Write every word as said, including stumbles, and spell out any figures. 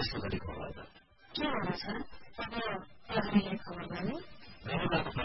त्यस्तो गरेको होला त के हुन्छ अब प्रहरीले खबर गर्ने मेरो बाटो